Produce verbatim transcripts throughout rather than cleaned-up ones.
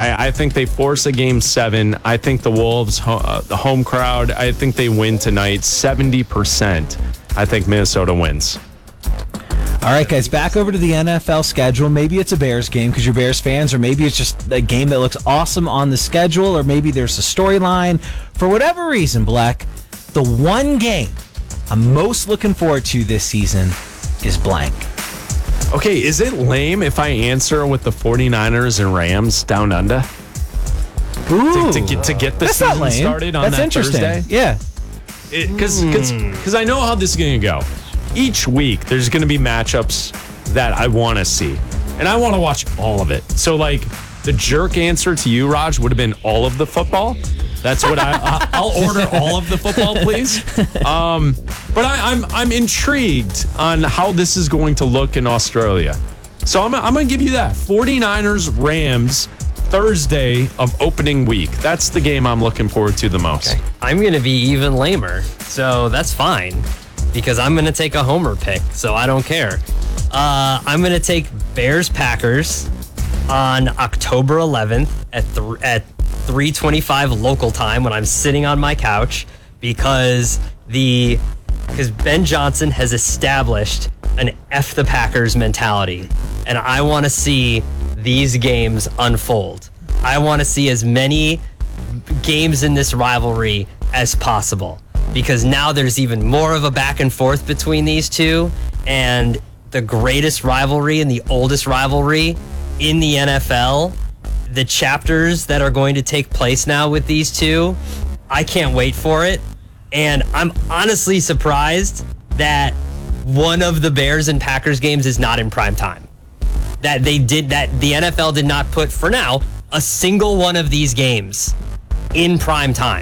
I, I think they force a game seven. I think the Wolves, uh, the home crowd, I think they win tonight. seventy percent. I think Minnesota wins. All right, guys, back over to the N F L schedule. Maybe it's a Bears game because you're Bears fans, or maybe it's just a game that looks awesome on the schedule, or maybe there's a storyline. For whatever reason, Black, the one game I'm most looking forward to this season is blank. Okay, is it lame if I answer with the 49ers and Rams down under? Ooh, To, to get to get the that's not season lame. started on That's that interesting. Thursday? Yeah. Because because I know how this is going to go. Each week, there's going to be matchups that I want to see. And I want to watch all of it. So, like, the jerk answer to you, Raj, would have been all of the football. That's what I, I I'll order all of the football, please. Um, but I, I'm I'm intrigued on how this is going to look in Australia. So I'm I'm going to give you that. 49ers, Rams, Thursday of opening week. That's the game I'm looking forward to the most. Okay. I'm going to be even lamer, so that's fine because I'm going to take a homer pick, so I don't care. Uh, I'm going to take Bears-Packers on October eleventh at th- at three twenty-five local time when I'm sitting on my couch because the because Ben Johnson has established an F the Packers mentality, and I want to see these games unfold. I want to see as many games in this rivalry as possible because now there's even more of a back and forth between these two, and the greatest rivalry and the oldest rivalry in the N F L, the chapters that are going to take place now with these two, I can't wait for it. And I'm honestly surprised that one of the Bears and Packers games is not in prime time. That they did that the N F L did not put, for now, a single one of these games in prime time.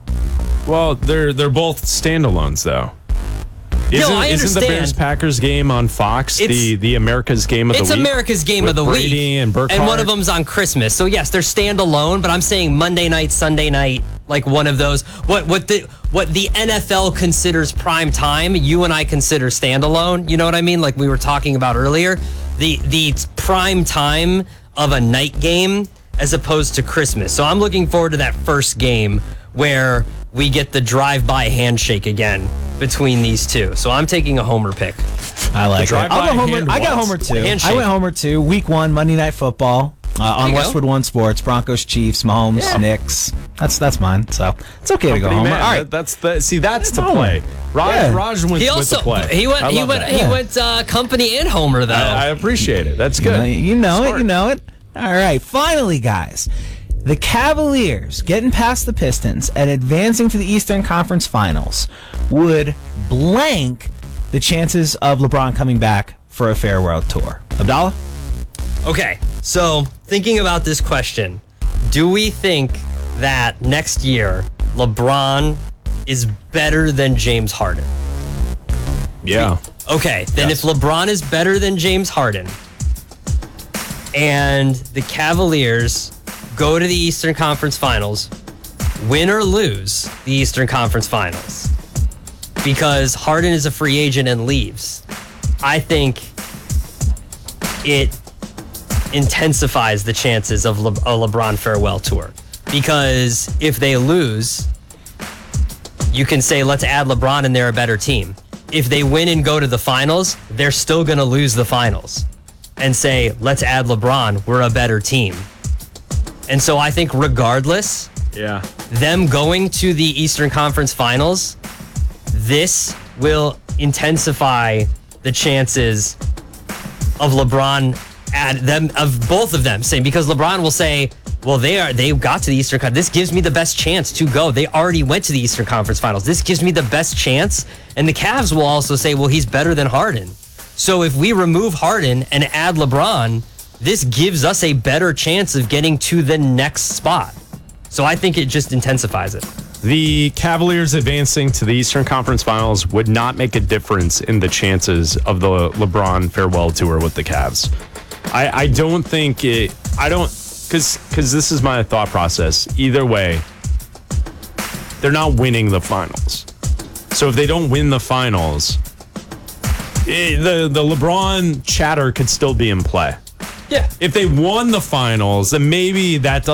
Well, they're they're both standalones, though. Isn't, no, I isn't understand. the Bears-Packers game on Fox It's- the, the America's game of the It's week? America's game With of the Brady week. and Burkhardt? And one of them's on Christmas. So yes, they're standalone, but I'm saying Monday night, Sunday night, like one of those. What what the what the N F L considers prime time, you and I consider standalone. You know what I mean? Like we were talking about earlier. The the prime time of a night game as opposed to Christmas. So I'm looking forward to that first game where we get the drive-by handshake again between these two. So I'm taking a homer pick. I like it. drive-by I'll go Homer. hand I got was. Homer two. Handshake. I went Homer two. Week one, Monday Night Football uh, on you go. Westwood One Sports. Broncos, Chiefs, Mahomes, Yeah. Knicks. That's that's mine. So it's okay to go Company Homer. man. All right. That- that's the see. That's the Homer. play. Raj, Yeah. Raj went He with also the play. he went I he love went that. he Yeah. went uh, company and homer though. I, I appreciate it. That's good. You know it. Smart. You know it. All right. Finally, guys, the Cavaliers getting past the Pistons and advancing to the Eastern Conference Finals would blank the chances of LeBron coming back for a farewell tour. Abdallah? Okay, so thinking about this question, do we think that next year LeBron is better than James Harden? Yeah. Okay, then Yes. if LeBron is better than James Harden and the Cavaliers go to the Eastern Conference Finals, win or lose the Eastern Conference Finals, because Harden is a free agent and leaves, I think it intensifies the chances of Le- a LeBron farewell tour. Because if they lose, you can say, let's add LeBron and they're a better team. If they win and go to the finals, they're still going to lose the finals and say, let's add LeBron, we're a better team. And so I think regardless, Yeah. them going to the Eastern Conference Finals, this will intensify the chances of LeBron at them of both of them saying, because LeBron will say, well, they are they got to the Eastern Conference. This gives me the best chance to go. They already went to the Eastern Conference Finals. This gives me the best chance. And the Cavs will also say, well, he's better than Harden. So if we remove Harden and add LeBron, this gives us a better chance of getting to the next spot. So I think it just intensifies it. The Cavaliers advancing to the Eastern Conference Finals would not make a difference in the chances of the LeBron farewell tour with the Cavs. I, I don't think it. I don't because because this is my thought process. Either way, they're not winning the finals. So if they don't win the finals, it, the the LeBron chatter could still be in play. Yeah. If they won the finals, then maybe that